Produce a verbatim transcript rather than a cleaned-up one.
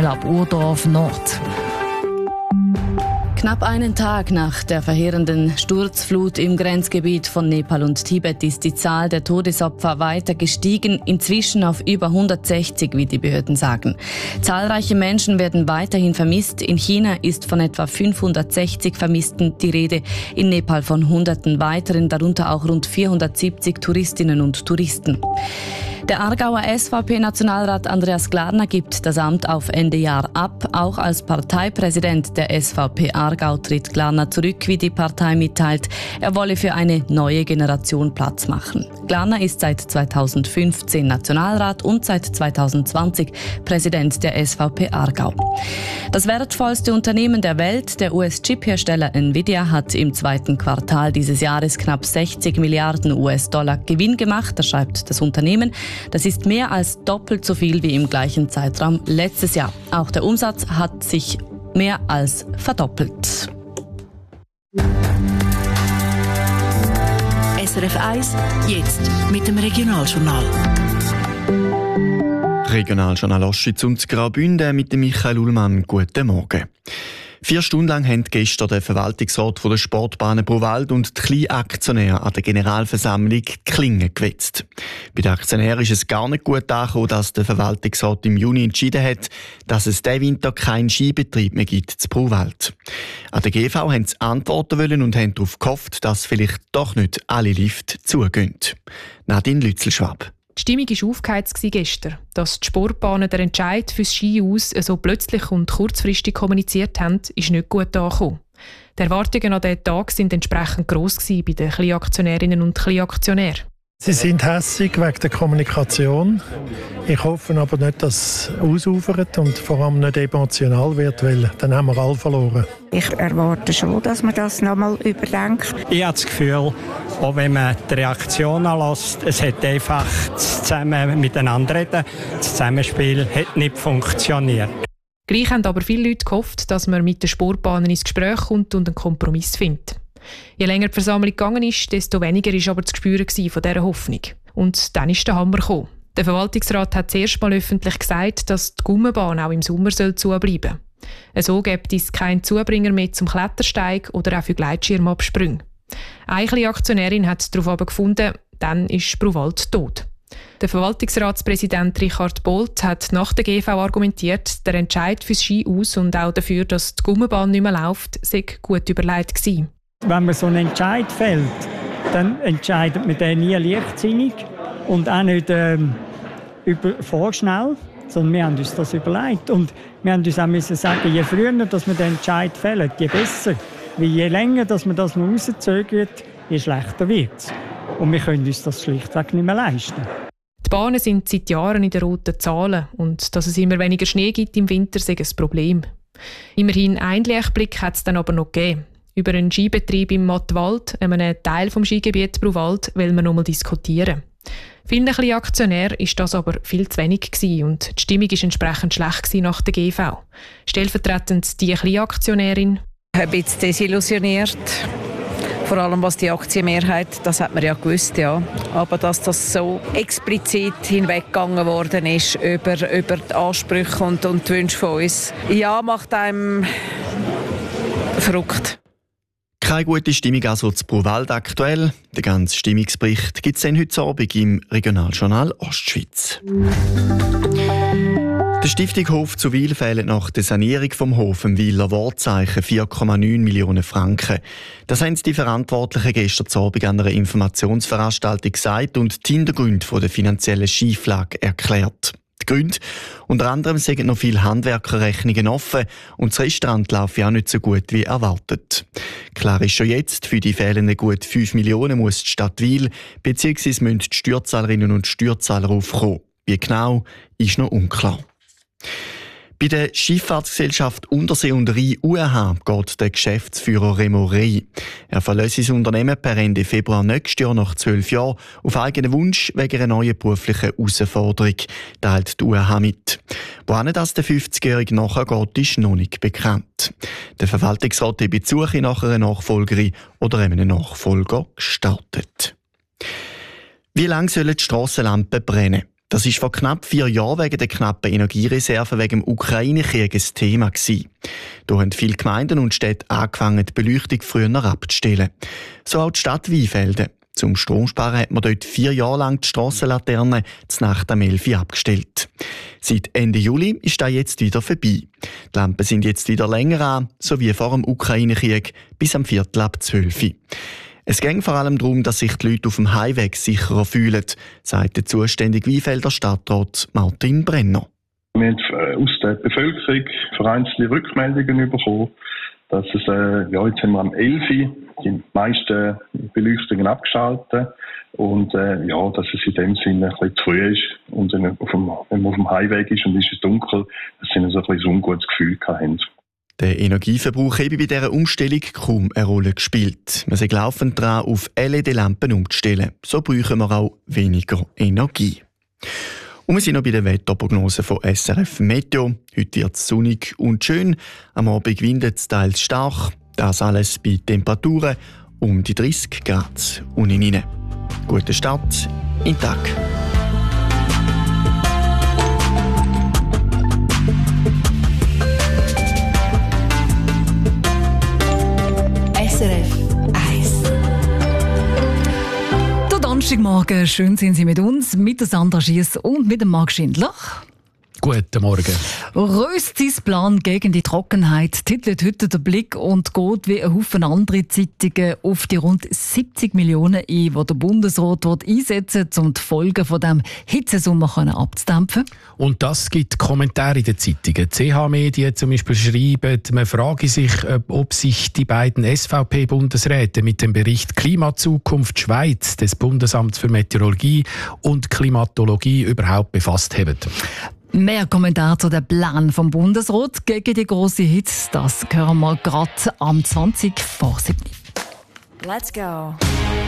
aktuell ab Urdorf Nord. Knapp einen Tag nach der verheerenden Sturzflut im Grenzgebiet von Nepal und Tibet ist die Zahl der Todesopfer weiter gestiegen, inzwischen auf über hundertsechzig, wie die Behörden sagen. Zahlreiche Menschen werden weiterhin vermisst. In China ist von etwa fünfhundertsechzig Vermissten die Rede, in Nepal von Hunderten weiteren, darunter auch rund vierhundertsiebzig Touristinnen und Touristen. Der Aargauer S V P-Nationalrat Andreas Glarner gibt das Amt auf Ende Jahr ab. Auch als Parteipräsident der S V P Aargau tritt Glarner zurück, wie die Partei mitteilt. Er wolle für eine neue Generation Platz machen. Glarner ist seit zweitausendfünfzehn Nationalrat und seit zweitausendzwanzig Präsident der S V P Aargau. Das wertvollste Unternehmen der Welt, der U S-Chip-Hersteller Nvidia, hat im zweiten Quartal dieses Jahres knapp sechzig Milliarden U S-Dollar Gewinn gemacht, das schreibt das Unternehmen. Das ist mehr als doppelt so viel wie im gleichen Zeitraum letztes Jahr. Auch der Umsatz hat sich mehr als verdoppelt. S R F eins, jetzt mit dem Regionaljournal. Regionaljournal Ostschweiz und Graubünden mit dem Michael Ullmann. Guten Morgen. Vier Stunden lang haben gestern der Verwaltungsrat der Sportbahnen Bruwald und die Kleinaktionäre an der Generalversammlung die Klinge gewetzt. Bei den Aktionären ist es gar nicht gut angekommen, dass der Verwaltungsrat im Juni entschieden hat, dass es diesen Winter keinen Skibetrieb mehr gibt zu Bruwald. An der G V haben sie antworten wollen und haben darauf gehofft, dass vielleicht doch nicht alle Lifte zugehen. Nadine Lützelschwab. Die Stimmung war aufgeheizt gestern. Dass die Sportbahnen den Entscheid fürs Ski aus so plötzlich und kurzfristig kommuniziert haben, ist nicht gut angekommen. Die Erwartungen an diesen Tag waren entsprechend gross bei den Kleinaktionärinnen und Kleinaktionären. Sie sind hässig wegen der Kommunikation. Ich hoffe aber nicht, dass es ausufert und vor allem nicht emotional wird, weil dann haben wir alle verloren. Ich erwarte schon, dass man das nochmal überdenkt. Ich habe das Gefühl, auch wenn man die Reaktion anlässt, es hat einfach das Zusammen miteinander reden, das Zusammenspiel hat nicht funktioniert. Gleich haben aber viele Leute gehofft, dass man mit den Sportbahnen ins Gespräch kommt und einen Kompromiss findet. Je länger die Versammlung gegangen ist, desto weniger war aber zu spüren von dieser Hoffnung. Und dann ist der Hammer gekommen. Der Verwaltungsrat hat zuerst mal öffentlich gesagt, dass die Gummibahn auch im Sommer zubleiben soll. So gibt es keinen Zubringer mehr zum Klettersteig oder auch für Gleitschirmabsprünge. Eine kleine Aktionärin hat darauf aber gefunden, dann ist Bruwald tot. Der Verwaltungsratspräsident Richard Bolt hat nach der G V argumentiert, der Entscheid fürs Ski aus und auch dafür, dass die Gummibahn nicht mehr läuft, sei gut überlegt gewesen. Wenn man so einen Entscheid fällt, dann entscheidet man den nie leichtsinnig und auch nicht ähm, über, vorschnell, sondern wir haben uns das überlegt. Und wir haben uns auch müssen sagen, je früher dass wir den Entscheid fällen, je besser. Weil je länger dass man das noch rauszögert, je schlechter wird es. Und wir können uns das schlichtweg nicht mehr leisten. Die Bahnen sind seit Jahren in den roten Zahlen und dass es immer weniger Schnee gibt im Winter, ist ein Problem. Immerhin einen Lichtblick hat es dann aber noch gegeben. Über einen Skibetrieb im Mattwald, einem Teil des Skigebiets Bruwald, will man noch mal diskutieren. Vielen kleinen Aktionären war das aber viel zu wenig gewesen und die Stimmung war entsprechend schlecht nach der G V. Stellvertretend die kleine Aktionärin. Ein bisschen desillusioniert. Vor allem was die Aktienmehrheit, das hat man ja gewusst, ja. Aber dass das so explizit hinweggegangen worden ist über, über die Ansprüche und, und die Wünsche von uns, ja, macht einem verrückt. Keine gute Stimmung also zu Bruwald aktuell. Den ganzen Stimmungsbericht gibt es dann heute Abend im Regionaljournal Ostschweiz. Der Stiftung Hof zu Wil fehlen nach der Sanierung vom Hof im Wiler Wortzeichen vier Komma neun Millionen Franken. Das haben die Verantwortlichen gestern Abend an einer Informationsveranstaltung gesagt und die Hintergründe der finanziellen Schieflage erklärt. Die Gründe? Unter anderem sind noch viele Handwerkerrechnungen offen und das Restaurant läuft ja auch nicht so gut wie erwartet. Klar ist schon jetzt, für die fehlenden gut fünf Millionen muss die Stadt Wil bzw. müssen die Steuerzahlerinnen und Steuerzahler aufkommen. Wie genau, ist noch unklar. Bei der Schifffahrtsgesellschaft Untersee und Rhein U R H geht der Geschäftsführer Remo Rey. Er verlässt sein Unternehmen per Ende Februar nächstes Jahr nach zwölf Jahren auf eigenen Wunsch wegen einer neuen beruflichen Herausforderung, teilt die U R H mit. Wohin das der fünfzigjährige nachher geht, ist noch nicht bekannt. Der Verwaltungsrat hat die Suche nach einer Nachfolgerin oder einem Nachfolger gestartet. Wie lange sollen die Strassenlampen brennen? Das ist vor knapp vier Jahren wegen der knappen Energiereserven wegen dem Ukraine-Krieg ein Thema gewesen. Da haben viele Gemeinden und Städte angefangen, die Beleuchtung früher abzustellen. So auch die Stadt Weinfelden. Zum Stromsparen hat man dort vier Jahre lang die Strassenlaterne zur Nacht am elf Uhr abgestellt. Seit Ende Juli ist das jetzt wieder vorbei. Die Lampen sind jetzt wieder länger an, so wie vor dem Ukraine-Krieg bis am Viertel ab zwölf Uhr. Es geht vor allem darum, dass sich die Leute auf dem Heimweg sicherer fühlen, sagt der zuständige Weinfelder Stadtrat Martin Brenner. Wir haben aus der Bevölkerung vereinzelte Rückmeldungen bekommen, dass es, äh, ja, jetzt haben wir am elf Uhr die meisten Beleuchtungen abgeschaltet und äh, ja, dass es in dem Sinne ein bisschen zu früh ist und wenn man auf dem, wenn man auf dem Highway ist und es ist dunkel, dass sie so ein bisschen ein ungutes Gefühl haben. Der Energieverbrauch habe bei dieser Umstellung kaum eine Rolle gespielt. Man sei laufend dran, auf L E D-Lampen umzustellen. So brauchen wir auch weniger Energie. Und wir sind noch bei der Wetterprognose von S R F Meteo. Heute wird es sonnig und schön. Am Abend windet es teils stark. Das alles bei Temperaturen um die dreißig Grad unten rein. Guten Start in den Tag. S R F eins. Der Donnerstagmorgen, schön sind Sie mit uns, mit der Sandra Schiess und mit dem Marc Schindler. Guten Morgen. Röstis Plan gegen die Trockenheit titelt heute der Blick und geht wie ein Haufen andere Zeitungen auf die rund siebzig Millionen ein, die der Bundesrat einsetzen will, um die Folgen von dem Hitzesommer abzudämpfen. Und das gibt Kommentare in den Zeitungen. C H-Medien zum Beispiel schreiben, man frage sich, ob sich die beiden S V P-Bundesräte mit dem Bericht Klimazukunft Schweiz des Bundesamts für Meteorologie und Klimatologie überhaupt befasst haben. Mehr Kommentare zu dem Plan vom Bundesrat gegen die grosse Hitze, das hören wir gerade am zwanzig vor sieben. Let's go.